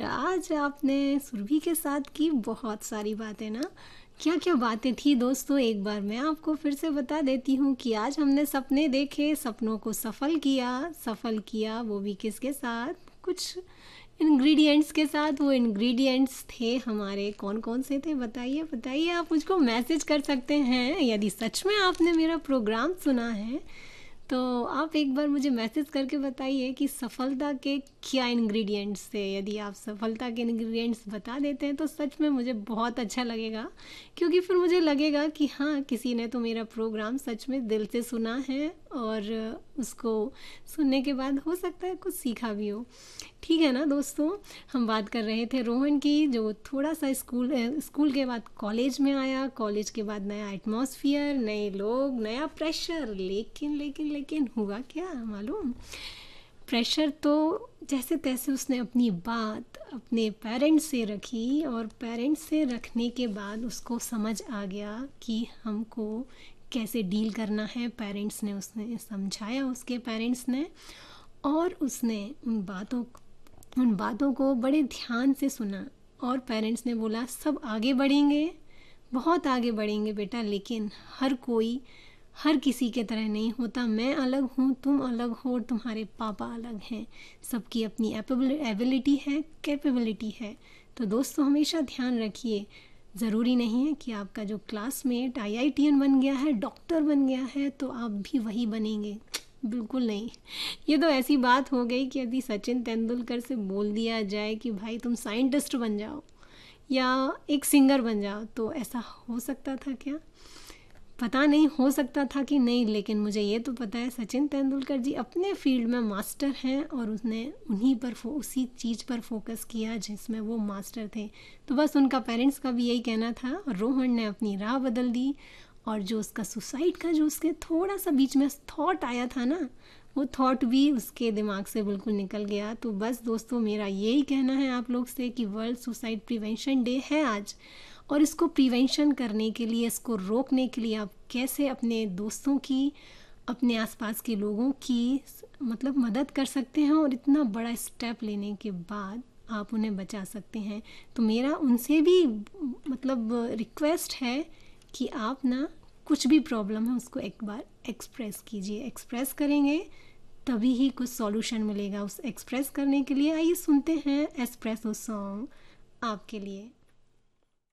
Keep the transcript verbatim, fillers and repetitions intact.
आज आपने सुरभि के साथ की बहुत सारी बातें ना। क्या क्या बातें थी दोस्तों, एक बार मैं आपको फिर से बता देती हूँ कि आज हमने सपने देखे, सपनों को सफल किया। सफल किया वो भी किसके साथ? कुछ इंग्रेडिएंट्स के साथ। वो इंग्रेडिएंट्स थे हमारे, कौन कौन से थे बताइए बताइए। आप मुझको मैसेज कर सकते हैं यदि सच में आपने मेरा प्रोग्राम सुना है, तो आप एक बार मुझे मैसेज करके बताइए कि सफलता के क्या इंग्रेडिएंट्स थे। यदि आप सफलता के इंग्रेडिएंट्स बता देते हैं तो सच में मुझे बहुत अच्छा लगेगा, क्योंकि फिर मुझे लगेगा कि हाँ, किसी ने तो मेरा प्रोग्राम सच में दिल से सुना है और उसको सुनने के बाद हो सकता है कुछ सीखा भी हो। ठीक है ना दोस्तों, हम बात कर रहे थे रोहन की, जो थोड़ा सा स्कूल स्कूल के बाद कॉलेज में आया। कॉलेज के बाद नया एटमॉस्फेयर, नए लोग, नया प्रेशर। लेकिन लेकिन लेकिन हुआ क्या मालूम? प्रेशर तो जैसे तैसे उसने अपनी बात अपने पेरेंट्स से रखी, और पेरेंट्स से रखने के बाद उसको समझ आ गया कि हमको कैसे डील करना है। पेरेंट्स ने उसने समझाया, उसके पेरेंट्स ने, और उसने उन बातों उन बातों को बड़े ध्यान से सुना। और पेरेंट्स ने बोला सब आगे बढ़ेंगे, बहुत आगे बढ़ेंगे बेटा, लेकिन हर कोई हर किसी के तरह नहीं होता। मैं अलग हूँ, तुम अलग हो, और तुम्हारे पापा अलग हैं। सबकी अपनी एबिलिटी है, कैपेबिलिटी है। तो दोस्तों हमेशा ध्यान रखिए, ज़रूरी नहीं है कि आपका जो classmate I I T N बन गया है, डॉक्टर बन गया है, तो आप भी वही बनेंगे। बिल्कुल नहीं। ये तो ऐसी बात हो गई कि यदि सचिन तेंदुलकर से बोल दिया जाए कि भाई तुम साइंटिस्ट बन जाओ या एक सिंगर बन जाओ, तो ऐसा हो सकता था क्या? पता नहीं, हो सकता था कि नहीं, लेकिन मुझे ये तो पता है सचिन तेंदुलकर जी अपने फील्ड में मास्टर हैं, और उसने उन्हीं पर उसी चीज़ पर फोकस किया जिसमें वो मास्टर थे। तो बस उनका पेरेंट्स का भी यही कहना था, और रोहन ने अपनी राह बदल दी। और जो उसका सुसाइड का जो उसके थोड़ा सा बीच में थॉट आया था ना, वो थॉट भी उसके दिमाग से बिल्कुल निकल गया। तो बस दोस्तों मेरा यही कहना है आप लोग से कि वर्ल्ड सुसाइड प्रिवेंशन डे है आज, और इसको प्रिवेंशन करने के लिए, इसको रोकने के लिए आप कैसे अपने दोस्तों की, अपने आसपास के लोगों की मतलब मदद कर सकते हैं, और इतना बड़ा स्टेप लेने के बाद आप उन्हें बचा सकते हैं। तो मेरा उनसे भी मतलब रिक्वेस्ट है कि आप ना कुछ भी प्रॉब्लम है उसको एक बार एक्सप्रेस कीजिए। एक्सप्रेस करेंगे तभी ही कुछ सॉल्यूशन मिलेगा। उस एक्सप्रेस करने के लिए आइए सुनते हैं एस्प्रेसो सॉन्ग आपके लिए।